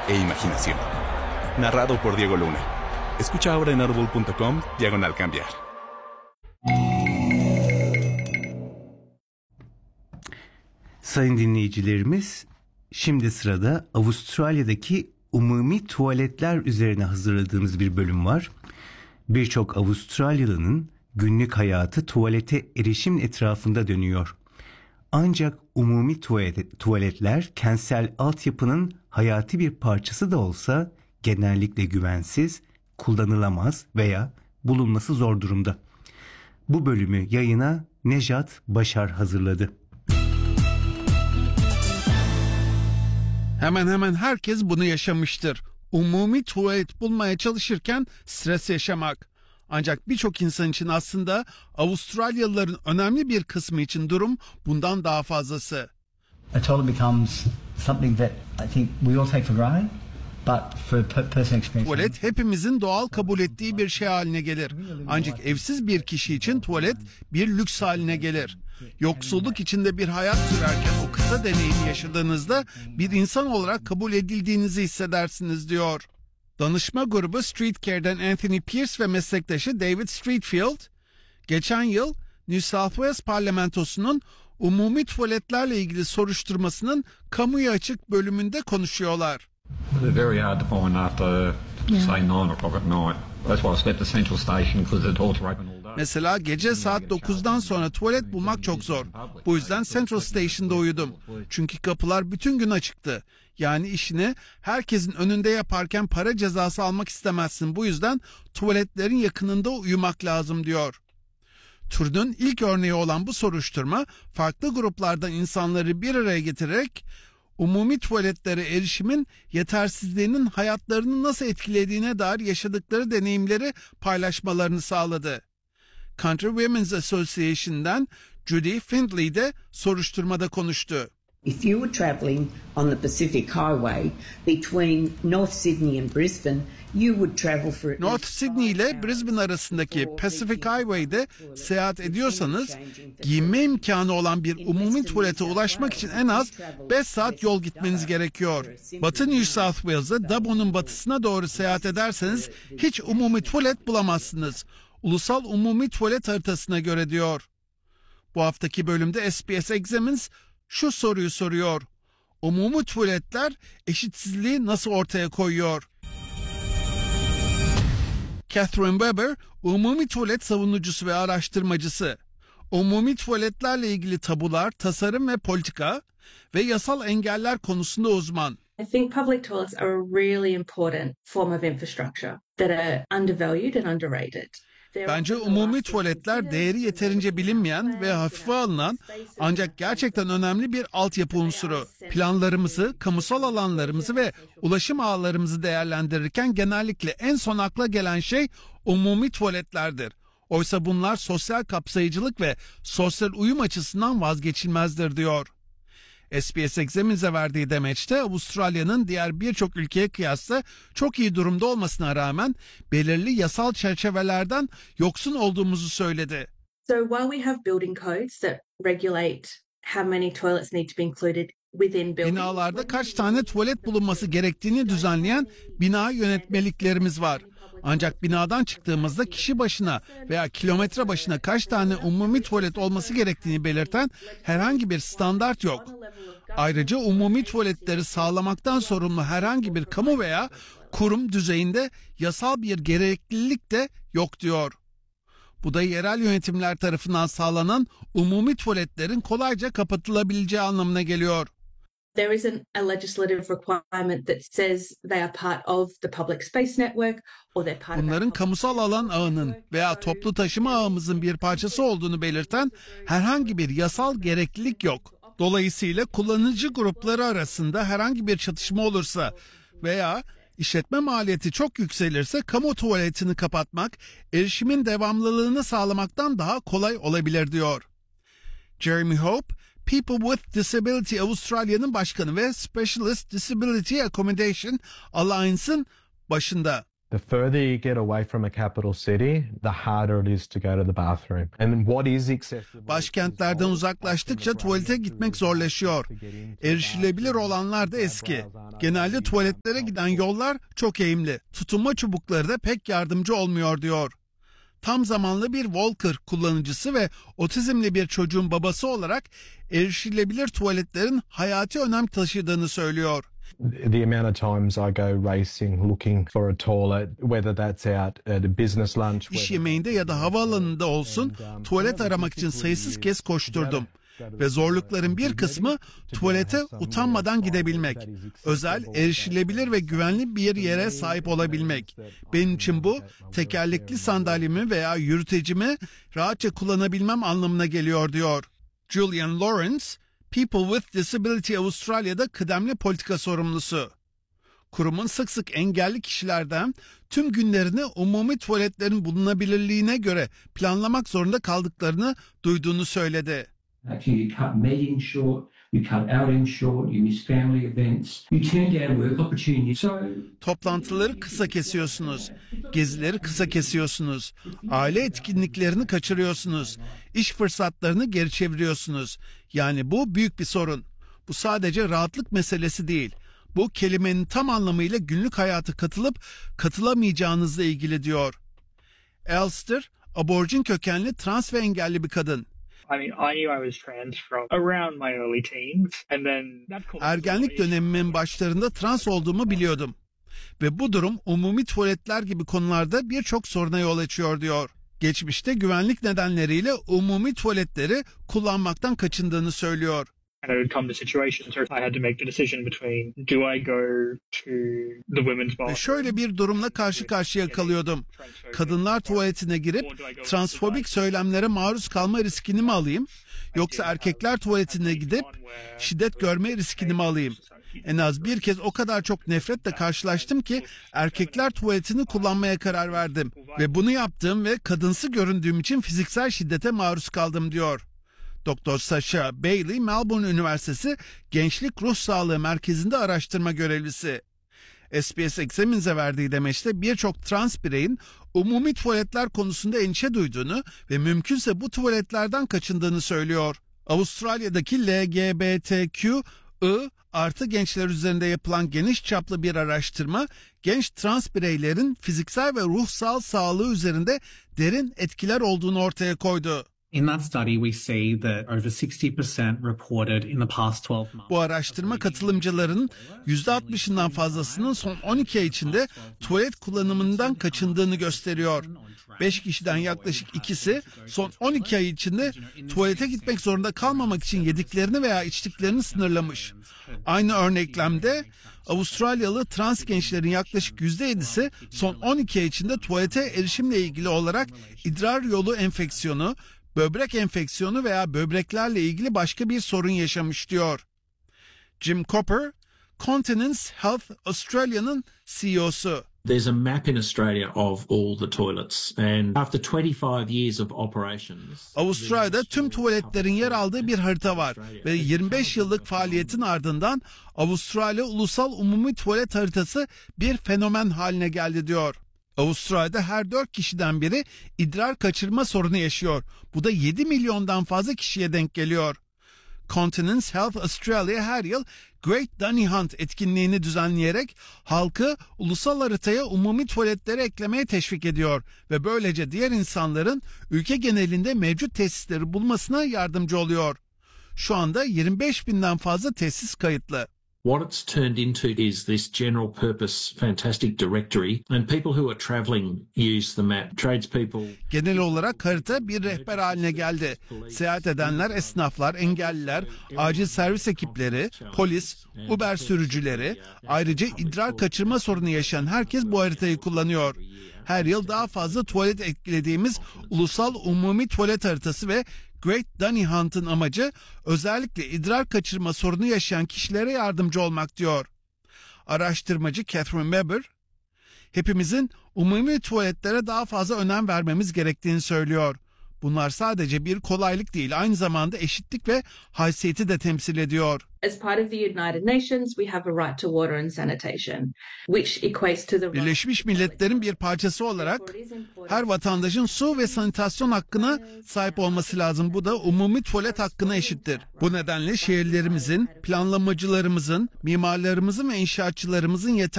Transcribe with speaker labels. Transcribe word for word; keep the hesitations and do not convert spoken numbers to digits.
Speaker 1: e imaginación. Narrado por Diego Luna. Escucha ahora en audible.com diagonal cambiar.
Speaker 2: Sayın dinleyicilerimiz, şimdi sırada Avustralya'daki umumi tuvaletler üzerine hazırladığımız bir bölüm var. Birçok Avustralyalı'nın günlük hayatı tuvalete erişim etrafında dönüyor. Ancak umumi tuvalet, tuvaletler kentsel altyapının hayati bir parçası da olsa genellikle güvensiz, kullanılamaz veya bulunması zor durumda. Bu bölümü yayına Nejat Başar hazırladı.
Speaker 3: Hemen hemen herkes bunu yaşamıştır. Umumi tuvalet bulmaya çalışırken stres yaşamak. Ancak birçok insan için aslında Avustralyalıların önemli bir kısmı için durum bundan daha fazlası.
Speaker 4: A toilet becomes something that I think we all take for granted, but for a person experiencing...
Speaker 3: Tuvalet hepimizin doğal kabul ettiği bir şey haline gelir. Ancak evsiz bir kişi için tuvalet bir lüks haline gelir. Yoksulluk içinde bir hayat sürerken o kısa deneyimi yaşadığınızda bir insan olarak kabul edildiğinizi hissedersiniz diyor. Danışma grubu Street Care'den Anthony Pierce ve meslektaşı David Streetfield, geçen yıl New South Wales parlamentosunun umumi tuvaletlerle ilgili soruşturmasının kamuya açık bölümünde konuşuyorlar.
Speaker 5: Very hard to find after say nine o'clock at night. That's why I slept at Central Station because the toilets are open all day.
Speaker 3: Mesela gece saat dokuzdan sonra tuvalet bulmak çok zor. Bu yüzden Central Station'da uyudum. Çünkü kapılar bütün gün açıktı. Yani işini herkesin önünde yaparken para cezası almak istemezsin. Bu yüzden tuvaletlerin yakınında uyumak lazım diyor. Türünün ilk örneği olan bu soruşturma farklı gruplardan insanları bir araya getirerek umumi tuvaletlere erişimin yetersizliğinin hayatlarını nasıl etkilediğine dair yaşadıkları deneyimleri paylaşmalarını sağladı. Country Women's Association'dan Judy Findlay de soruşturmada konuştu.
Speaker 6: If you were travelling on the Pacific Highway between North Sydney and Brisbane, you would travel for
Speaker 3: North Sydney ile Brisbane arasındaki Pacific Highway'de seyahat ediyorsanız giyinme imkanı olan bir umumi tuvalete ulaşmak için en az beş saat yol gitmeniz gerekiyor. Batı New South Wales'da Dubbo'nun batısına doğru seyahat ederseniz hiç umumi tuvalet bulamazsınız. Ulusal umumi tuvalet haritasına göre diyor. Bu haftaki bölümde S B S Examines şu soruyu soruyor. Umumi tuvaletler eşitsizliği nasıl ortaya koyuyor? Catherine Weber, umumi tuvalet savunucusu ve araştırmacısı. Umumi tuvaletlerle ilgili tabular, tasarım ve politika ve yasal engeller konusunda uzman.
Speaker 7: I think public toilets are a really important form of infrastructure that are undervalued and underrated.
Speaker 3: Bence umumi tuvaletler değeri yeterince bilinmeyen ve hafife alınan ancak gerçekten önemli bir altyapı unsuru. Planlarımızı, kamusal alanlarımızı ve ulaşım ağlarımızı değerlendirirken genellikle en son akla gelen şey umumi tuvaletlerdir. Oysa bunlar sosyal kapsayıcılık ve sosyal uyum açısından vazgeçilmezdir diyor. S B S Examines'e verdiği demeçte Avustralya'nın diğer birçok ülkeye kıyasla çok iyi durumda olmasına rağmen belirli yasal çerçevelerden yoksun olduğumuzu söyledi.
Speaker 7: So while we have building codes that regulate how many toilets need to be included within buildings,
Speaker 3: binalarda kaç tane tuvalet bulunması gerektiğini düzenleyen bina yönetmeliklerimiz var. Ancak binadan çıktığımızda kişi başına veya kilometre başına kaç tane umumi tuvalet olması gerektiğini belirten herhangi bir standart yok. Ayrıca umumi tuvaletleri sağlamaktan sorumlu herhangi bir kamu veya kurum düzeyinde yasal bir gereklilik de yok diyor. Bu da yerel yönetimler tarafından sağlanan umumi tuvaletlerin kolayca kapatılabileceği anlamına geliyor.
Speaker 7: There isn't a legislative requirement that says they are part of the public space network or they're part of...
Speaker 3: Bunların kamusal alan ağının veya toplu taşıma ağımızın bir parçası olduğunu belirten herhangi bir yasal gereklilik yok. Dolayısıyla kullanıcı grupları arasında herhangi bir çatışma olursa veya işletme maliyeti çok yükselirse kamu tuvaletini kapatmak erişimin devamlılığını sağlamaktan daha kolay olabilir diyor. Jeremy Hope, People with Disability Avustralya'nın başkanı ve Specialist Disability Accommodation Alliance'ın başında.
Speaker 8: The further you get away from a capital city, the harder it is to go to the bathroom. And what is accessible?
Speaker 3: Başkentlerden uzaklaştıkça tuvalete gitmek zorlaşıyor. Erişilebilir olanlar da eski. Genelde tuvaletlere giden yollar çok eğimli. Tutunma çubukları da pek yardımcı olmuyor diyor. Tam zamanlı bir walker kullanıcısı ve otizmli bir çocuğun babası olarak erişilebilir tuvaletlerin hayati önem taşıdığını söylüyor.
Speaker 8: The amount of times I go racing looking for a toilet, whether that's out at a business lunch.
Speaker 3: İş yemeğinde ya da havaalanında olsun tuvalet aramak için sayısız kez koşturdum. Ve zorlukların bir kısmı tuvalete utanmadan gidebilmek. Özel, erişilebilir ve güvenli bir yere sahip olabilmek. Benim için bu tekerlekli sandalyemi veya yürütecimi rahatça kullanabilmem anlamına geliyor diyor. Julian Lawrence, People with Disability Avustralya'da kıdemli politika sorumlusu. Kurumun sık sık engelli kişilerden tüm günlerini umumi tuvaletlerin bulunabilirliğine göre planlamak zorunda kaldıklarını duyduğunu söyledi.
Speaker 9: Actually, you cut meetings short, you cut outings short, you miss family events, you turn down work opportunities. So,
Speaker 3: toplantıları kısa kesiyorsunuz, gezileri kısa kesiyorsunuz, aile etkinliklerini kaçırıyorsunuz, iş fırsatlarını geri çeviriyorsunuz. Yani bu büyük bir sorun. Bu sadece rahatlık meselesi değil. Bu kelimenin tam anlamıyla günlük hayata katılıp katılamayacağınızla ilgili diyor. Elster, aborjin kökenli trans ve engelli bir kadın.
Speaker 10: I mean, I knew I was trans from around my early teens, and then
Speaker 3: ergenlik dönemimin başlarında trans olduğumu biliyordum. Ve bu durum umumi tuvaletler gibi konularda birçok soruna yol açıyor diyor. Geçmişte güvenlik nedenleriyle umumi tuvaletleri kullanmaktan kaçındığını söylüyor.
Speaker 10: And it would come to situations where I had to make the decision between do I go to the women's bathroom?
Speaker 3: Ve şöyle bir durumla karşı karşıya kalıyordum. Kadınlar tuvaletine girip transfobik söylemlere maruz kalma riskini mi alayım? Yoksa erkekler tuvaletine gidip şiddet görme riskini mi alayım? En az bir kez o kadar çok nefretle karşılaştım ki erkekler tuvaletini kullanmaya karar verdim. Ve bunu yaptım ve kadınsı göründüğüm için fiziksel şiddete maruz kaldım diyor. Doktor Sasha Bailey, Melbourne Üniversitesi Gençlik Ruh Sağlığı Merkezi'nde araştırma görevlisi. S B S Examines'e verdiği demeçte birçok trans bireyin umumi tuvaletler konusunda endişe duyduğunu ve mümkünse bu tuvaletlerden kaçındığını söylüyor. Avustralya'daki L G B T Q I artı gençler üzerinde yapılan geniş çaplı bir araştırma, genç trans bireylerin fiziksel ve ruhsal sağlığı üzerinde derin etkiler olduğunu ortaya koydu.
Speaker 11: In that study, we see that over sixty percent reported in the past twelve months.
Speaker 3: Bu araştırma katılımcıların yüzde altmışından fazlasının son on iki ay içinde tuvalet kullanımından kaçındığını gösteriyor. beş kişiden yaklaşık ikisi son on iki ay içinde tuvalete gitmek zorunda kalmamak için yediklerini veya içtiklerini sınırlamış. Aynı örneklemde Avustralyalı trans gençlerin yaklaşık yüzde yedisi son on iki ay içinde tuvalete erişimle ilgili olarak idrar yolu enfeksiyonu, böbrek enfeksiyonu veya böbreklerle ilgili başka bir sorun yaşamış diyor. Jim Copper, Continence Health Australia'nın C E O'su.
Speaker 12: There's a map in Australia of all the toilets and after twenty-five years of operations.
Speaker 3: Avustralya'da tüm tuvaletlerin yer aldığı bir harita var ve yirmi beş yıllık faaliyetin ardından Avustralya Ulusal Umumi Tuvalet Haritası bir fenomen haline geldi diyor. Avustralya'da her dört kişiden biri idrar kaçırma sorunu yaşıyor. Bu da yedi milyondan fazla kişiye denk geliyor. Continence Health Australia her yıl Great Dunny Hunt etkinliğini düzenleyerek halkı ulusal haritaya umumi tuvaletlere eklemeye teşvik ediyor ve böylece diğer insanların ülke genelinde mevcut tesisleri bulmasına yardımcı oluyor. Şu anda yirmi beş binden fazla tesis kayıtlı.
Speaker 12: What it's turned into is this general purpose fantastic directory and people who are travelling use the map. Tradespeople.
Speaker 3: Genel olarak harita bir rehber haline geldi. Seyahat edenler, esnaflar, engelliler, acil servis ekipleri, polis, Uber sürücüleri, ayrıca idrar kaçırma sorunu yaşayan herkes bu haritayı kullanıyor. Her yıl daha fazla tuvalet eklediğimiz ulusal umumi tuvalet haritası ve Great Dunny Hunt'ın amacı özellikle idrar kaçırma sorunu yaşayan kişilere yardımcı olmak diyor. Araştırmacı Catherine Weber, hepimizin umumi tuvaletlere daha fazla önem vermemiz gerektiğini söylüyor. Bunlar sadece bir kolaylık değil, aynı zamanda eşitlik ve haysiyeti de temsil ediyor.
Speaker 7: As part of the United Nations, we have a right to water and sanitation, which equates to the
Speaker 3: Birleşmiş Milletler'in bir parçası olarak her vatandaşın su ve sanitasyon hakkına sahip olması lazım. Bu da umumi tuvalet hakkına eşittir. Bu nedenle şehirlerimizin, planlamacılarımızın, mimarlarımızın ve inşaatçılarımızın yeterli